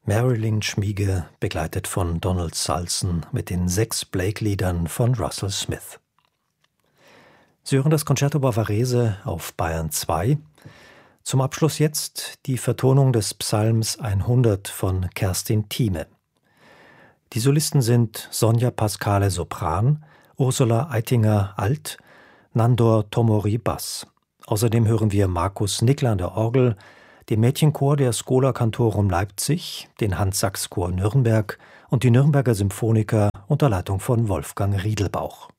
Marilyn Schmiege, begleitet von Donald Salson mit den 6 Blake-Liedern von Russell Smith. Sie hören das Concerto Bavarese auf Bayern 2. Zum Abschluss jetzt die Vertonung des Psalms 100 von Kerstin Thieme. Die Solisten sind Sonja Pasquale Sopran, Ursula Eitinger Alt, Nandor Tomori Bass. Außerdem hören wir Markus Nickler an der Orgel, den Mädchenchor der Schola Cantorum Leipzig, den Hans-Sachs-Chor Nürnberg und die Nürnberger Symphoniker unter Leitung von Wolfgang Riedelbauch.